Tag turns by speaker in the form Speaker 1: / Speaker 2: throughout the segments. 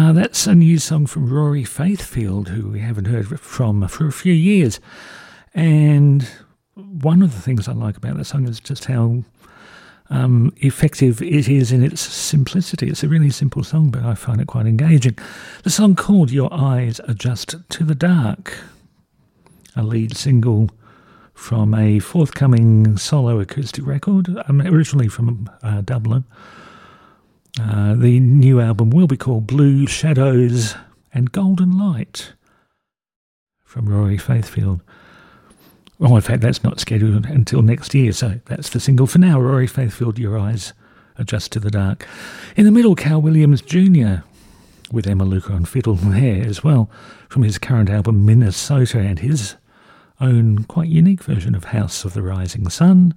Speaker 1: That's a new song from Rory Faithfield, who we haven't heard from for a few years. And one of the things I like about that song is just how effective it is in its simplicity. It's a really simple song, but I find it quite engaging. The song called Your Eyes Adjust to the Dark, a lead single from a forthcoming solo acoustic record, originally from Dublin. The new album will be called Blue Shadows and Golden Light from Rory Faithfield. Well, in fact, that's not scheduled until next year, so that's the single for now. Rory Faithfield, Your Eyes Adjust to the Dark. In the middle, Cal Williams Jr. with Emma Luca on fiddle there as well, from his current album Minnesota, and his own quite unique version of House of the Rising Sun.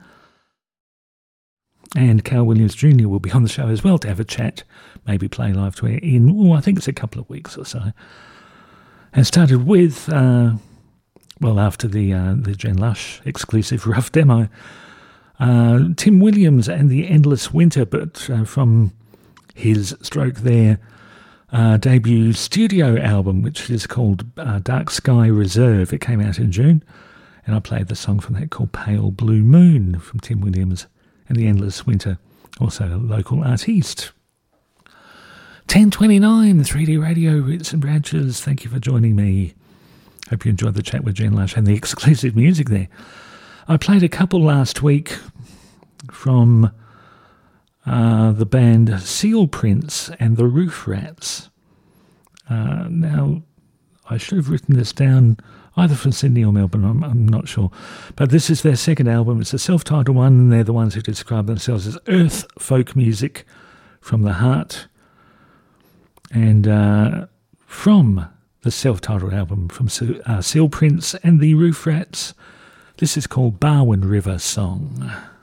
Speaker 1: And Cal Williams Jr. will be on the show as well to have a chat, maybe play live to it in, I think it's a couple of weeks or so. And started with, after the Jen Lush exclusive rough demo, Tim Williams and the Endless Winter, but from his stroke there, debut studio album, which is called Dark Sky Reserve. It came out in June, and I played the song from that called Pale Blue Moon from Tim Williams and the Endless Winter, also a local artiste. 10:29, 3D Radio, Roots and Branches. Thank you for joining me. Hope you enjoyed the chat with Jen Lush and the exclusive music there. I played a couple last week from the band Seal Prince and the Roof Rats. Now, I should have written this down either from Sydney or Melbourne, I'm not sure. But this is their second album. It's a self-titled one, and they're the ones who describe themselves as earth folk music from the heart. And from the self-titled album from Seal Prince and the Roof Rats, this is called Barwon River Song.